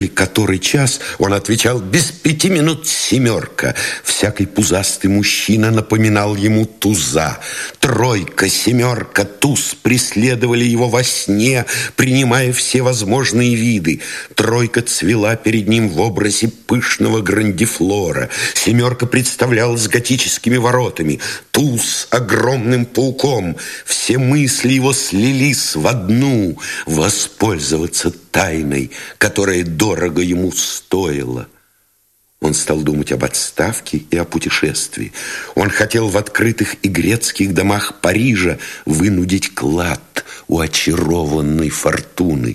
который час, он отвечал: без 5 минут 7. Всякий пузастый мужчина напоминал ему туза. 3, 7, туз преследовали его во сне, принимая все возможные виды. 3 цвела перед ним в образе пышного грандифлора. 7 представлялась готическими воротами. Туз огромным пауком. Все мысли его слились в одну: воспользоваться тайной, которая дорого ему стоила. Он стал думать об отставке и о путешествии. Он хотел в открытых игрецких домах Парижа вынудить клад у очарованной фортуны.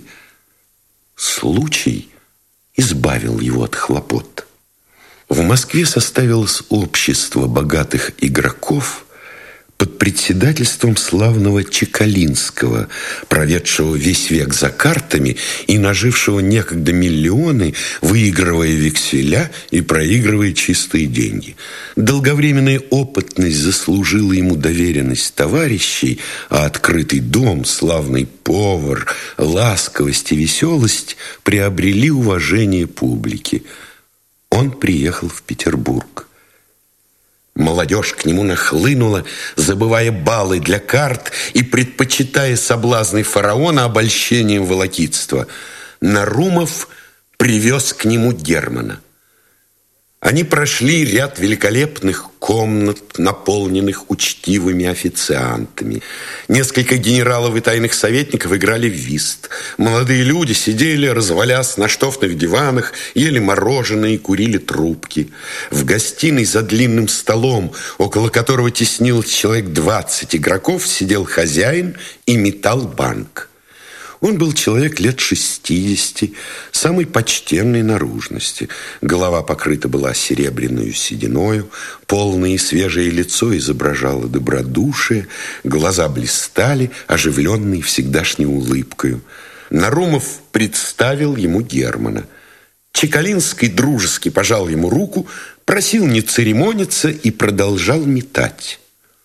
Случай избавил его от хлопот. В Москве составилось общество богатых игроков под председательством славного Чекалинского, проведшего весь век за картами и нажившего некогда миллионы, выигрывая векселя и проигрывая чистые деньги. Долговременная опытность заслужила ему доверенность товарищей, а открытый дом, славный повар, ласковость и веселость приобрели уважение публики. Он приехал в Петербург. Молодежь к нему нахлынула, забывая баллы для карт и предпочитая соблазны фараона обольщением волокитства. Нарумов привез к нему Германа. Они прошли ряд великолепных комнат, наполненных учтивыми официантами. Несколько генералов и тайных советников играли в вист. Молодые люди сидели, развалясь на штофных диванах, ели мороженое и курили трубки. В гостиной за длинным столом, около которого теснилось человек 20 игроков, сидел хозяин и метал банк. Он был человек лет 60, самой почтенной наружности. Голова покрыта была серебряную сединою, полное и свежее лицо изображало добродушие, глаза блистали, оживленные всегдашней улыбкою. Нарумов представил ему Германа. Чекалинский дружески пожал ему руку, просил не церемониться и продолжал метать.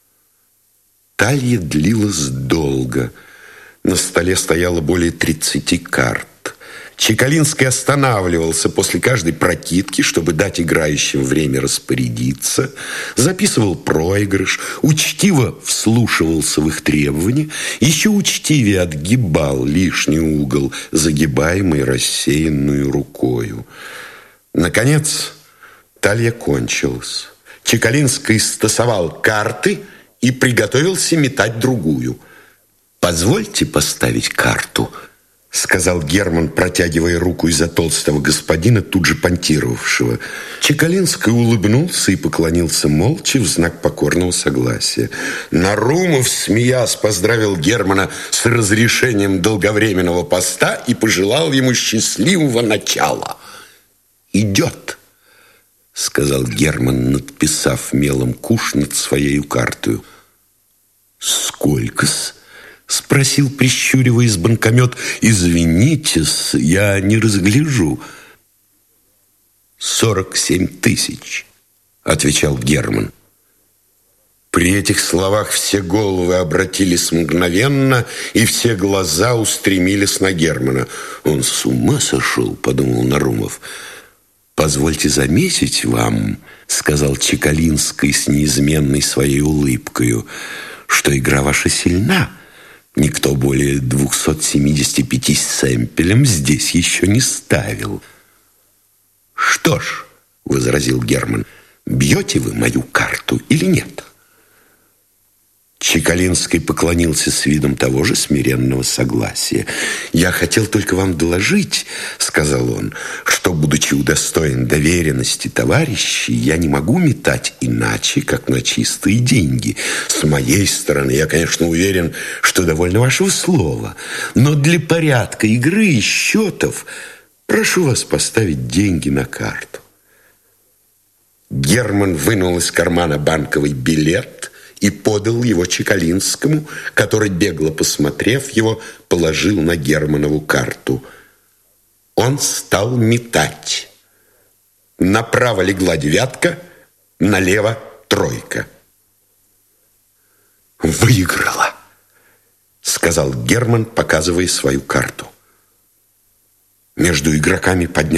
Талья длилась долго. На столе стояло более 30 карт. Чекалинский останавливался после каждой прокидки, чтобы дать играющим время распорядиться, записывал проигрыш, учтиво вслушивался в их требования, еще учтивее отгибал лишний угол, загибаемый рассеянную рукою. Наконец, талья кончилась. Чекалинский стасовал карты и приготовился метать другую. «Позвольте поставить карту», — сказал Герман, протягивая руку из-за толстого господина, тут же понтировавшего. Чекалинский улыбнулся и поклонился молча в знак покорного согласия. Нарумов, смеясь, поздравил Германа с разрешением долговременного поста и пожелал ему счастливого начала. «Идет», — сказал Герман, надписав мелом куш над своей картою. «Сколько-с?» — спросил, прищуриваясь, банкомет. «Извините-с, я не разгляжу». 47 тысяч, отвечал Герман. При этих словах все головы обратились мгновенно, и все глаза устремились на Германа. «Он с ума сошел», — подумал Нарумов. «Позвольте заметить вам», — сказал Чекалинский с неизменной своей улыбкою, «что игра ваша сильна. Никто более 275 сэмпелем здесь еще не ставил». «Что ж», — возразил Герман, «бьете вы мою карту или нет?» Чекалинский поклонился с видом того же смиренного согласия. «Я хотел только вам доложить, — сказал он, — что, будучи удостоен доверенности товарищей, я не могу метать иначе, как на чистые деньги. С моей стороны, я, конечно, уверен, что довольно вашего слова, но для порядка игры и счетов прошу вас поставить деньги на карту». Герман вынул из кармана банковый билет и подал его Чекалинскому, который, бегло посмотрев его, положил на Германову карту. Он стал метать. Направо легла 9, налево 3. «Выиграла», — сказал Герман, показывая свою карту. Между игроками поднялся